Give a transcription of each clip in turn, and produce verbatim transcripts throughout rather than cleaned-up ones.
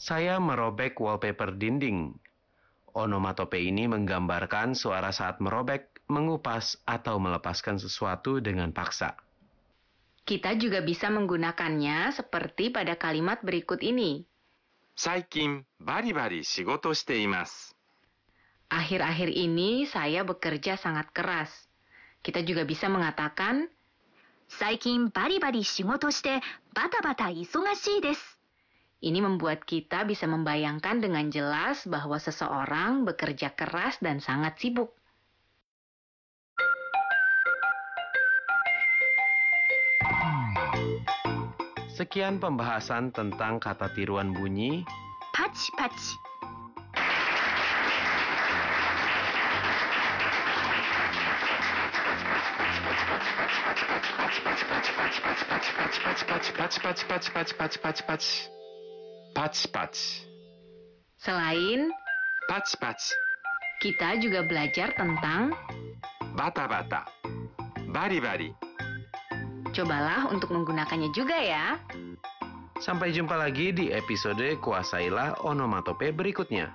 Saya merobek wallpaper dinding. Onomatope ini menggambarkan suara saat merobek, mengupas, atau melepaskan sesuatu dengan paksa. Kita juga bisa menggunakannya seperti pada kalimat berikut ini. 最近バリバリ仕事しています。 Akhir-akhir ini saya bekerja sangat keras. Kita juga bisa mengatakan 最近バリバリ仕事してバタバタ忙しいです。 ini membuat kita bisa membayangkan dengan jelas bahwa seseorang bekerja keras dan sangat sibuk. Sekian pembahasan tentang kata tiruan bunyi パチパチ。 Paci-paci. Selain, Paci-paci. kita juga belajar tentang Bata-bata. Bari-bari. cobalah untuk menggunakannya juga ya. Sampai jumpa lagi di episode Kuasailah Onomatope berikutnya.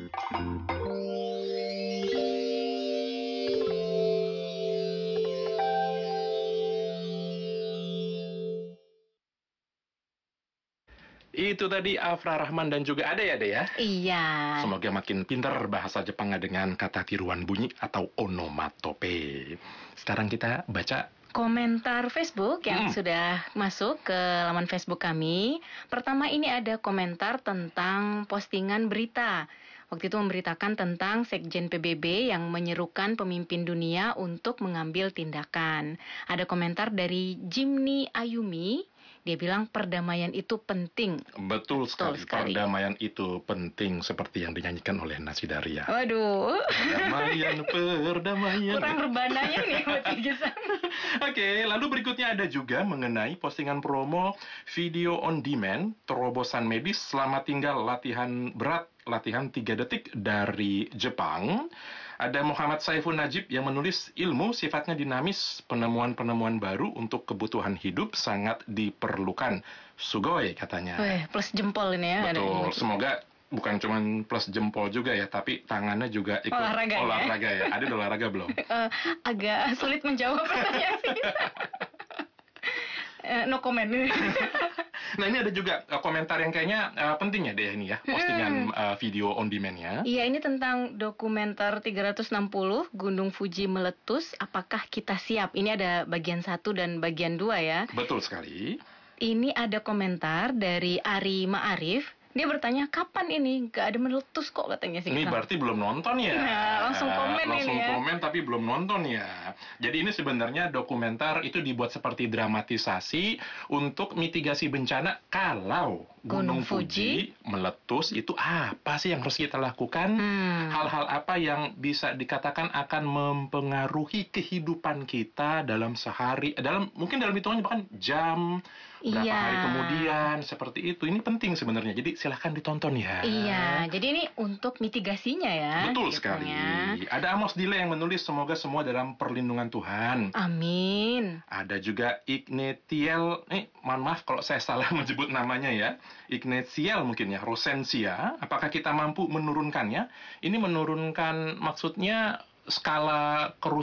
Itu tadi Afra Rahman dan juga Ade ya, Ade ya? Iya. Semoga makin pintar bahasa Jepangnya dengan kata tiruan bunyi atau onomatope. Sekarang kita baca Komentar Facebook yang Hmm. sudah masuk ke laman Facebook kami. Pertama ini ada komentar tentang postingan berita. Waktu itu memberitakan tentang Sekjen P B B yang menyerukan pemimpin dunia untuk mengambil tindakan. Ada komentar dari Jimny Ayumi. Dia bilang perdamaian itu penting. betul sekali, sekali. perdamaian itu penting seperti yang dinyanyikan oleh Nasidaria. Waduh, Perdamaian, perdamaian. kurang rebananya nih buat Gigisan. Oke, lalu berikutnya ada juga mengenai postingan promo video on demand, terobosan medis selama tinggal latihan berat, latihan tiga detik dari Jepang. Ada Muhammad Saiful Najib yang menulis ilmu sifatnya dinamis, penemuan-penemuan baru untuk kebutuhan hidup sangat diperlukan. Sugoi katanya. Weh, plus jempol ini ya. ada Betul, emoji. semoga bukan cuma plus jempol juga ya, tapi tangannya juga ikut Olahraga ya? olahraga ya. Ada udah olahraga belum? Eh, agak sulit menjawab pertanyaan sih. Eh, no comment. Nah, ini ada juga uh, komentar yang kayaknya uh, penting ya deh ini ya, postingan uh, video on demand-nya. Iya, ini tentang dokumenter tiga ratus enam puluh Gunung Fuji meletus, apakah kita siap? Ini ada bagian satu dan bagian dua ya. Betul sekali. Ini ada komentar dari Ari Ma'arif. Dia bertanya, kapan ini? Gak ada meletus kok katanya sih. Ini berarti belum nonton ya? Nah, langsung komen Langsung ini ya. komen tapi belum nonton ya. Jadi ini sebenarnya dokumenter itu dibuat seperti dramatisasi untuk mitigasi bencana kalau Gunung Gunung Fuji Fuji meletus. Itu apa sih yang harus kita lakukan? Hmm. Hal-hal apa yang bisa dikatakan akan mempengaruhi kehidupan kita dalam sehari, dalam mungkin dalam hitungannya bahkan jam, berapa Iya. hari kemudian, seperti itu. Ini penting sebenarnya. Jadi silahkan ditonton ya. Iya, jadi ini untuk mitigasinya ya. Betul gitu sekali. ya. Ada Amos Dile yang menulis semoga semua dalam perlindungan Tuhan. Amin. Ada juga Ignatiel, eh mohon maaf kalau saya salah menyebut namanya ya. Ignatiel mungkin ya, Rosensia. Apakah kita mampu menurunkannya? Ini menurunkan maksudnya skala kerusakan